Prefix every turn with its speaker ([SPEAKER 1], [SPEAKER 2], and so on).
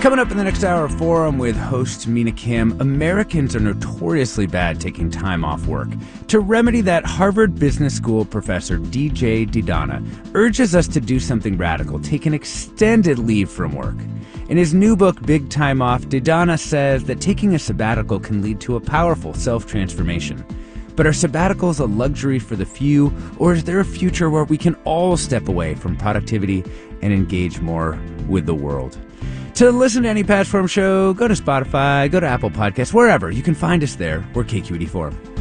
[SPEAKER 1] Coming up in the next hour of Forum with host Mina Kim, Americans are notoriously bad taking time off work. To remedy that, Harvard Business School professor DJ Didana urges us to do something radical, take an extended leave from work. In his new book, Big Time Off, Didana says that taking a sabbatical can lead to a powerful self-transformation. But are sabbaticals a luxury for the few, or is there a future where we can all step away from productivity and engage more with the world? To listen to any past Forum show, go to Spotify, go to Apple Podcasts, wherever. You can find us there. We're KQED Forum.